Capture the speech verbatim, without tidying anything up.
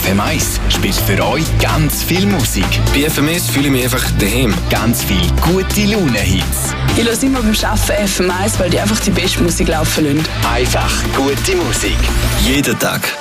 M eins spielt für euch ganz viel Musik. Bei F M S fühle ich mich einfach daheim. Ganz viel gute Laune-Hits. Ich höre immer beim Arbeiten F M eins, weil die einfach die beste Musik laufen lassen. Einfach gute Musik. Jeden Tag.